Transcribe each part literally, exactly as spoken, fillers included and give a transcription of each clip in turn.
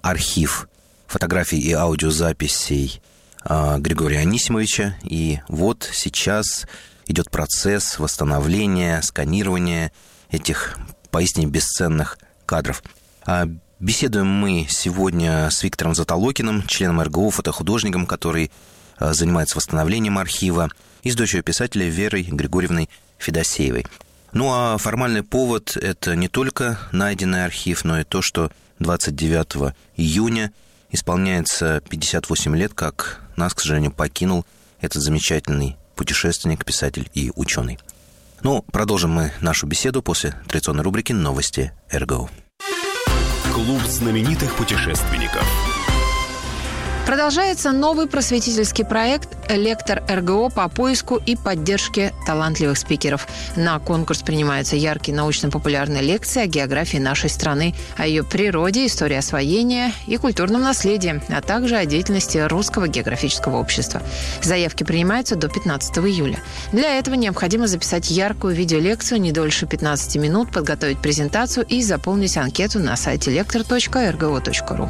архив фотографий и аудиозаписей Григория Анисимовича. И вот сейчас идет процесс восстановления, сканирования этих поистине бесценных кадров. Беседуем мы сегодня с Виктором Затолокиным, членом эр гэ о, фотохудожником, который занимается восстановлением архива, и с дочерью писателя Верой Григорьевной Федосеевой. Ну а формальный повод – это не только найденный архив, но и то, что двадцать девятого июня исполняется пятьдесят восемь лет, как нас, к сожалению, покинул этот замечательный путешественник, писатель и ученый. Ну, продолжим мы нашу беседу после традиционной рубрики «Новости эр гэ о». Клуб знаменитых путешественников. Продолжается новый просветительский проект «Лектор эр гэ о» по поиску и поддержке талантливых спикеров. На конкурс принимаются яркие научно-популярные лекции о географии нашей страны, о ее природе, истории освоения и культурном наследии, а также о деятельности Русского географического общества. Заявки принимаются до пятнадцатого июля. Для этого необходимо записать яркую видеолекцию не дольше пятнадцати минут, подготовить презентацию и заполнить анкету на сайте лектор точка эр гэ о точка ру.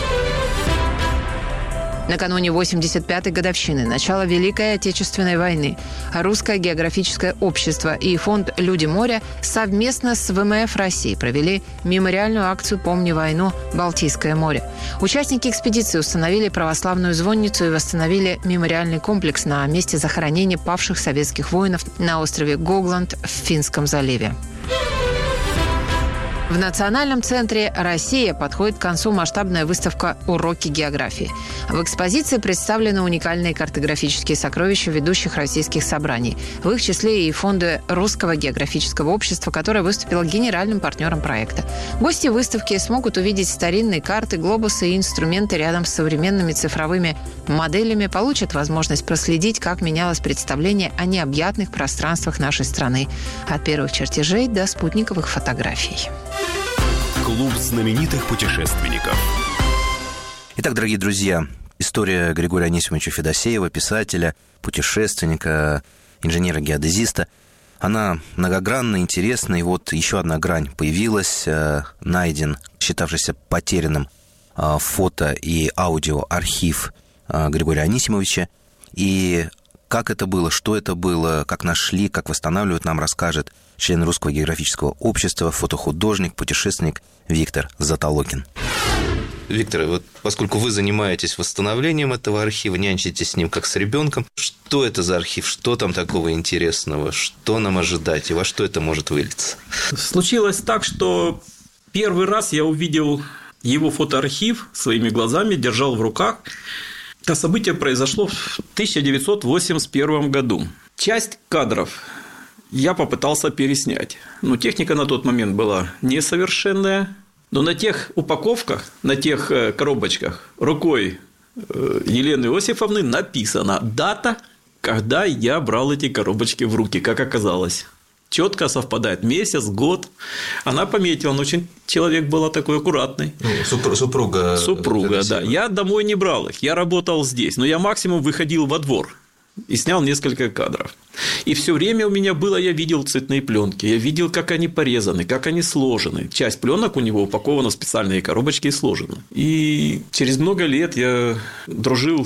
Накануне восемьдесят пятой годовщины начала Великой Отечественной войны Русское географическое общество и фонд «Люди моря» совместно с вэ эм эф России провели мемориальную акцию «Помни войну. Балтийское море». Участники экспедиции установили православную звонницу и восстановили мемориальный комплекс на месте захоронения павших советских воинов на острове Гогланд в Финском заливе. В Национальном центре «Россия» подходит к концу масштабная выставка «Уроки географии». В экспозиции представлены уникальные картографические сокровища ведущих российских собраний. В их числе и фонды Русского географического общества, которое выступило генеральным партнером проекта. Гости выставки смогут увидеть старинные карты, глобусы и инструменты рядом с современными цифровыми моделями, получат возможность проследить, как менялось представление о необъятных пространствах нашей страны. От первых чертежей до спутниковых фотографий. Клуб знаменитых путешественников. Итак, дорогие друзья, история Григория Анисимовича Федосеева, писателя, путешественника, инженера-геодезиста, она многогранна, интересна, и вот еще одна грань появилась, найден, считавшийся потерянным, фото- и аудиоархив Григория Анисимовича. И как это было, что это было, как нашли, как восстанавливают, нам расскажет член Русского географического общества, фотохудожник, путешественник Виктор Затолокин. Виктор, вот поскольку вы занимаетесь восстановлением этого архива, нянчитесь с ним как с ребенком, что это за архив, что там такого интересного, что нам ожидать и во что это может вылиться? Случилось так, что первый раз я увидел его фотоархив своими глазами, держал в руках. Это событие произошло в тысяча девятьсот восемьдесят первом году. Часть кадров я попытался переснять. Но техника на тот момент была несовершенная. Но на тех упаковках, на тех коробочках рукой Елены Иосифовны написана дата, когда я брал эти коробочки в руки, как оказалось. Четко совпадает месяц, год. Она пометила, но очень человек был такой аккуратный. Ну, супруга. Супруга, супруга да. Я домой не брал их, я работал здесь, но я максимум выходил во двор и снял несколько кадров. И все время у меня было, я видел цветные пленки, я видел, как они порезаны, как они сложены. Часть пленок у него упакована в специальные коробочки и сложена. И через много лет я дружил,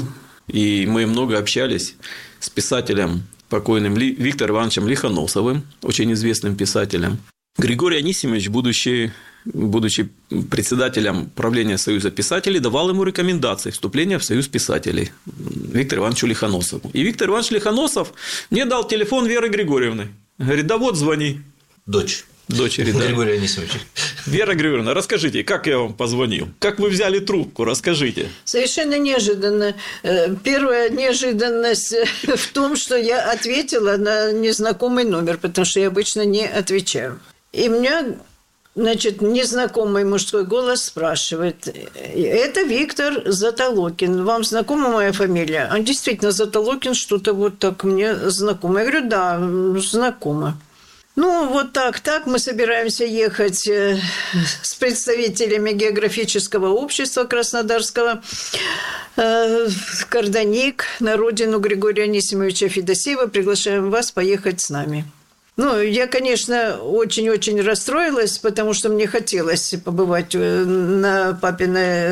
и мы много общались с писателем покойным Виктором Ивановичем Лихоносовым, очень известным писателем. Григорий Анисимович, будучи, будучи председателем правления Союза писателей, давал ему рекомендации вступления в Союз писателей Виктору Ивановичу Лихоносову. И Виктор Иванович Лихоносов мне дал телефон Веры Григорьевны. Говорит, да вот, звони. Дочь. Дочери, да. Григория Анисимовича. Вера Григорьевна, расскажите, как я вам позвонил? Как вы взяли трубку? Расскажите. Совершенно неожиданно. Первая неожиданность в том, что я ответила на незнакомый номер, потому что я обычно не отвечаю. И меня, значит, незнакомый мужской голос спрашивает: это Виктор Затолокин, вам знакома моя фамилия? А действительно, Затолокин что-то вот так мне знакомо. Я говорю, да, знакомо. Ну, вот так, так мы собираемся ехать с представителями географического общества Краснодарского в Карданик, на родину Григория Анисимовича Федосеева. Приглашаем вас поехать с нами. Ну, я, конечно, очень-очень расстроилась, потому что мне хотелось побывать на папиной